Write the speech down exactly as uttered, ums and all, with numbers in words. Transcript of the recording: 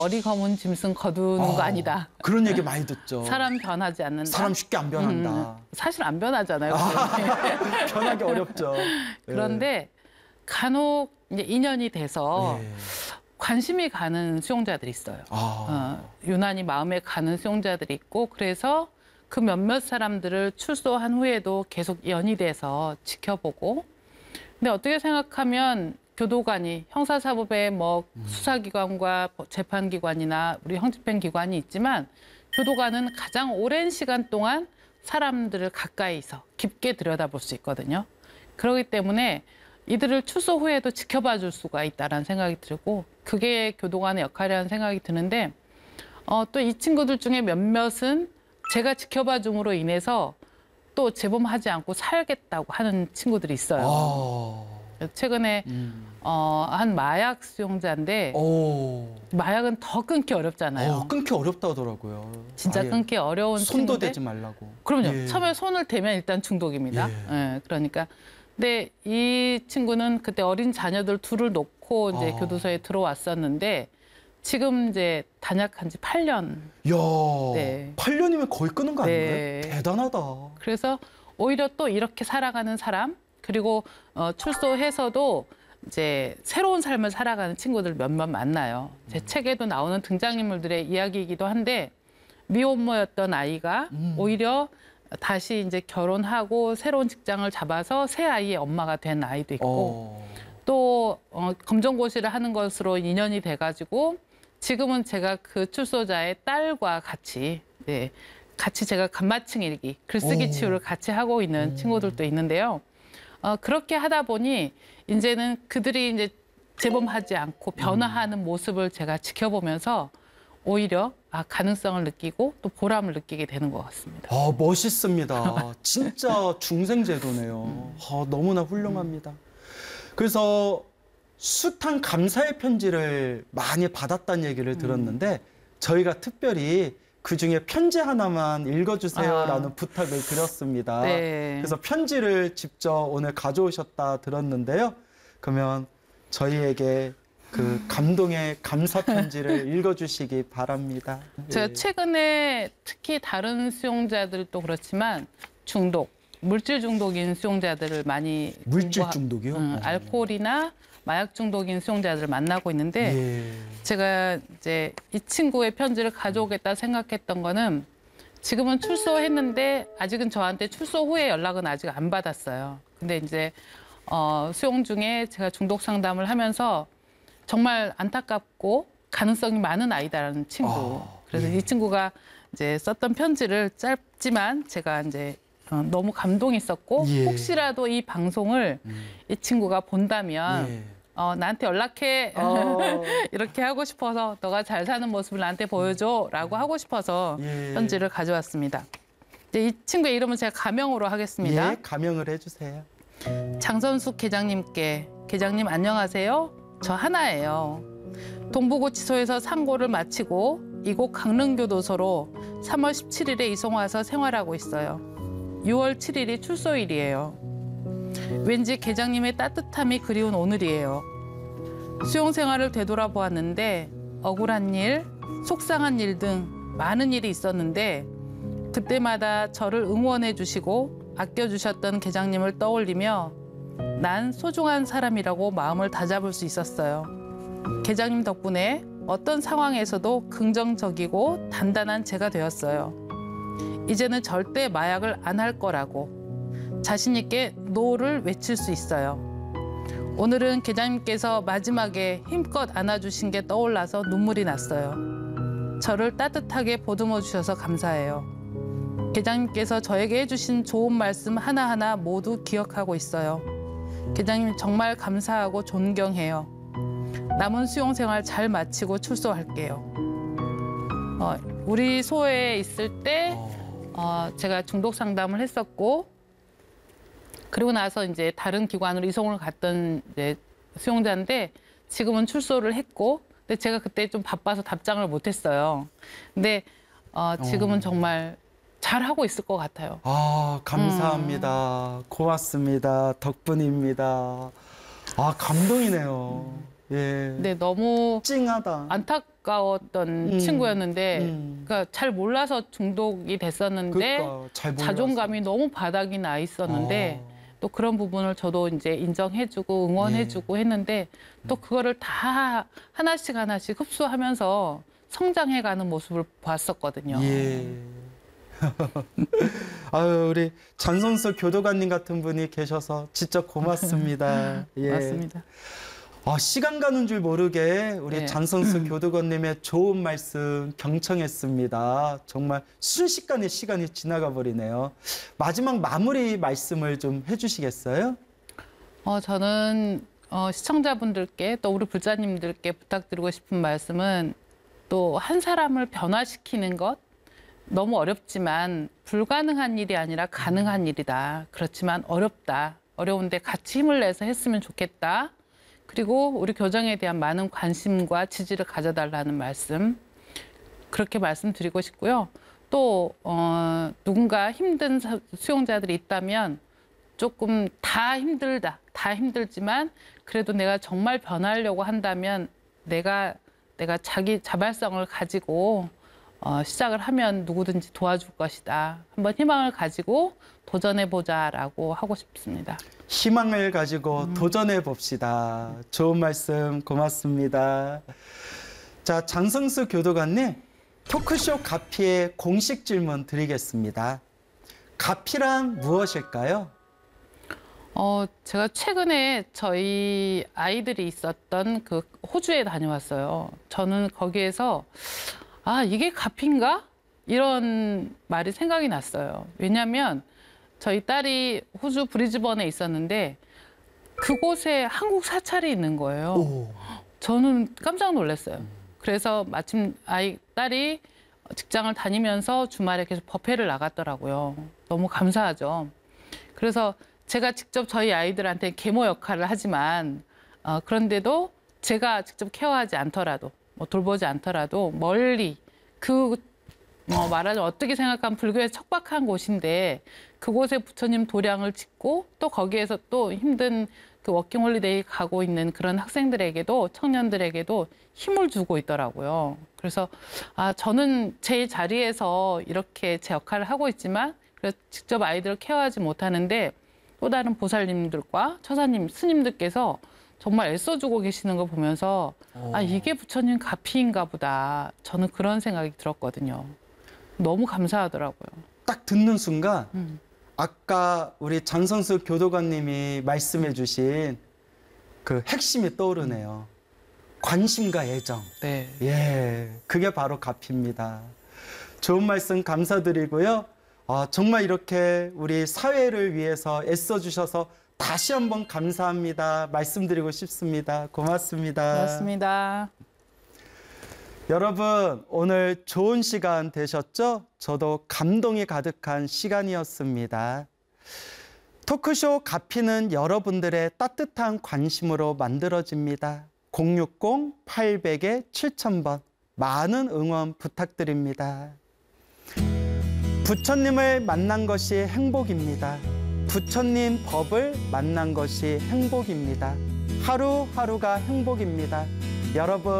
머리 검은 짐승 거두는 아, 거 아니다. 그런 얘기 많이 듣죠. 사람 변하지 않는다. 사람 쉽게 안 변한다. 음, 사실 안 변하잖아요. 아, 변하기 어렵죠. 그런데 간혹 이제 인연이 돼서 예. 관심이 가는 수용자들이 있어요. 아. 어, 유난히 마음에 가는 수용자들이 있고 그래서 그 몇몇 사람들을 출소한 후에도 계속 연이 돼서 지켜보고 근데 어떻게 생각하면 교도관이 형사사법의 뭐 음. 수사기관과 재판기관이나 우리 형집행기관이 있지만 교도관은 가장 오랜 시간 동안 사람들을 가까이서 깊게 들여다볼 수 있거든요. 그렇기 때문에 이들을 출소 후에도 지켜봐 줄 수가 있다는 생각이 들고 그게 교도관의 역할이라는 생각이 드는데 어, 또 이 친구들 중에 몇몇은 제가 지켜봐 줌으로 인해서 또 재범하지 않고 살겠다고 하는 친구들이 있어요. 아. 최근에 음. 어, 한 마약 수용자인데 오. 마약은 더 끊기 어렵잖아요. 어, 끊기 어렵다 하더라고요. 진짜 끊기 어려운 손도 친구인데 대지 말라고. 그럼요. 예. 처음에 손을 대면 일단 중독입니다. 예. 예, 그러니까 근데 이 친구는 그때 어린 자녀들 둘을 놓고 이제 아. 교도소에 들어왔었는데 지금 이제 단약한 지 팔 년. 야, 네. 팔 년이면 거의 끊은 거 아닌가요? 네. 대단하다. 그래서 오히려 또 이렇게 살아가는 사람 그리고 어, 출소해서도 이제 새로운 삶을 살아가는 친구들 몇몇 만나요. 제 음. 책에도 나오는 등장인물들의 이야기이기도 한데 미혼모였던 아이가 음. 오히려 다시 이제 결혼하고 새로운 직장을 잡아서 새 아이의 엄마가 된 아이도 있고 어. 또 어, 검정고시를 하는 것으로 인연이 돼가지고 지금은 제가 그 출소자의 딸과 같이 네, 같이 제가 간마층 일기, 글쓰기 오. 치유를 같이 하고 있는 음. 친구들도 있는데요. 어, 그렇게 하다 보니 이제는 그들이 이제 재범하지 않고 변화하는 음. 모습을 제가 지켜보면서 오히려 아, 가능성을 느끼고 또 보람을 느끼게 되는 것 같습니다. 아, 멋있습니다. 진짜 중생제도네요. 아, 너무나 훌륭합니다. 그래서 숱한 감사의 편지를 많이 받았다는 얘기를 들었는데 저희가 특별히 그중에 편지 하나만 읽어주세요라는 아. 부탁을 드렸습니다. 네. 그래서 편지를 직접 오늘 가져오셨다 들었는데요. 그러면 저희에게 그 감동의 감사 편지를 읽어주시기 바랍니다. 제가 예. 최근에 특히 다른 수용자들도 그렇지만 중독, 물질 중독인 수용자들을 많이 물질 공부하- 중독이요? 음, 어. 알코올이나 마약 중독인 수용자들을 만나고 있는데 예. 제가 이제 이 친구의 편지를 가져오겠다 생각했던 거는 지금은 출소했는데 아직은 저한테 출소 후에 연락은 아직 안 받았어요. 근데 이제 어, 수용 중에 제가 중독 상담을 하면서 정말 안타깝고 가능성이 많은 아이다라는 친구. 아, 그래서 예. 이 친구가 이제 썼던 편지를 짧지만 제가 이제 어, 너무 감동했었고 예. 혹시라도 이 방송을 음. 이 친구가 본다면 예. 어, 나한테 연락해. 어. 이렇게 하고 싶어서 너가 잘 사는 모습을 나한테 보여줘라고 하고 싶어서 예. 편지를 가져왔습니다. 이제 이 친구의 이름은 제가 가명으로 하겠습니다. 예, 가명을 해주세요. 장선숙 계장님께 계장님 안녕하세요. 저 하나예요. 동부구치소에서 상고를 마치고 이곳 강릉교도소로 삼월 십칠일에 이송 와서 생활하고 있어요. 유월 칠일이 출소일이에요. 왠지 계장님의 따뜻함이 그리운 오늘이에요. 수용 생활을 되돌아보았는데 억울한 일, 속상한 일 등 많은 일이 있었는데 그때마다 저를 응원해 주시고 아껴주셨던 계장님을 떠올리며 난 소중한 사람이라고 마음을 다잡을 수 있었어요. 계장님 덕분에 어떤 상황에서도 긍정적이고 단단한 제가 되었어요. 이제는 절대 마약을 안 할 거라고 자신 있게 노를 외칠 수 있어요. 오늘은 계장님께서 마지막에 힘껏 안아주신 게 떠올라서 눈물이 났어요. 저를 따뜻하게 보듬어 주셔서 감사해요. 계장님께서 저에게 해주신 좋은 말씀 하나하나 모두 기억하고 있어요. 계장님 정말 감사하고 존경해요. 남은 수용 생활 잘 마치고 출소할게요. 어, 우리 소에 있을 때 어, 제가 중독 상담을 했었고 그리고 나서 이제 다른 기관으로 이송을 갔던 이제 수용자인데 지금은 출소를 했고 근데 제가 그때 좀 바빠서 답장을 못했어요. 근데 어, 지금은 어. 정말 잘하고 있을 것 같아요. 아, 감사합니다. 고맙습니다. 덕분입니다. 아, 감동이네요. 예. 근데 너무 찡하다. 안타까웠던 음, 친구였는데 음. 그러니까 잘 몰라서 중독이 됐었는데 그러니까 잘 몰라서. 자존감이 너무 바닥이 나 있었는데 어. 또 그런 부분을 저도 이제 인정해주고 응원해주고 했는데 또 그거를 다 하나씩 하나씩 흡수하면서 성장해가는 모습을 봤었거든요. 예. 아유, 우리 장선수 교도관님 같은 분이 계셔서 진짜 고맙습니다. 예. 맞습니다. 아, 시간 가는 줄 모르게 우리 네. 장선수 교도관님의 좋은 말씀 경청했습니다. 정말 순식간에 시간이 지나가 버리네요. 마지막 마무리 말씀을 좀 해주시겠어요? 어, 저는 어, 시청자분들께 또 우리 불자님들께 부탁드리고 싶은 말씀은 또 한 사람을 변화시키는 것 너무 어렵지만 불가능한 일이 아니라 가능한 일이다. 그렇지만 어렵다. 어려운데 같이 힘을 내서 했으면 좋겠다. 그리고 우리 교정에 대한 많은 관심과 지지를 가져달라는 말씀 그렇게 말씀드리고 싶고요. 또 어, 누군가 힘든 수용자들이 있다면 조금 다 힘들다, 다 힘들지만 그래도 내가 정말 변하려고 한다면 내가 내가 자기 자발성을 가지고 어, 시작을 하면 누구든지 도와줄 것이다. 한번 희망을 가지고 도전해보자라고 하고 싶습니다. 희망을 가지고 음. 도전해 봅시다. 좋은 말씀 고맙습니다. 자, 장성수 교도관님, 토크쇼 가피의 공식 질문 드리겠습니다. 가피란 무엇일까요? 어, 제가 최근에 저희 아이들이 있었던 그 호주에 다녀왔어요. 저는 거기에서 아, 이게 가피인가? 이런 말이 생각이 났어요. 왜냐하면 저희 딸이 호주 브리즈번에 있었는데 그곳에 한국 사찰이 있는 거예요. 오. 저는 깜짝 놀랐어요. 그래서 마침 아이 딸이 직장을 다니면서 주말에 계속 법회를 나갔더라고요. 너무 감사하죠. 그래서 제가 직접 저희 아이들한테 계모 역할을 하지만 어, 그런데도 제가 직접 케어하지 않더라도 뭐 돌보지 않더라도 멀리 그 뭐 말하자면 어떻게 생각하면 불교의 척박한 곳인데 그곳에 부처님 도량을 짓고 또 거기에서 또 힘든 그 워킹홀리데이 가고 있는 그런 학생들에게도 청년들에게도 힘을 주고 있더라고요. 그래서 아 저는 제 자리에서 이렇게 제 역할을 하고 있지만 그래서 직접 아이들을 케어하지 못하는데 또 다른 보살님들과 처사님, 스님들께서 정말 애써주고 계시는 걸 보면서 오. 아 이게 부처님 가피인가 보다. 저는 그런 생각이 들었거든요. 너무 감사하더라고요. 딱 듣는 순간 음. 아까 우리 장성수 교도관님이 말씀해 주신 그 핵심이 떠오르네요. 관심과 애정. 네. 예, 그게 바로 가피입니다. 좋은 말씀 감사드리고요. 아, 정말 이렇게 우리 사회를 위해서 애써주셔서 다시 한번 감사합니다. 말씀드리고 싶습니다. 고맙습니다. 고맙습니다. 여러분, 오늘 좋은 시간 되셨죠? 저도 감동이 가득한 시간이었습니다. 토크쇼 가피는 여러분들의 따뜻한 관심으로 만들어집니다. 공육공 팔백 칠천 번 많은 응원 부탁드립니다. 부처님을 만난 것이 행복입니다. 부처님 법을 만난 것이 행복입니다. 하루하루가 행복입니다. 여러분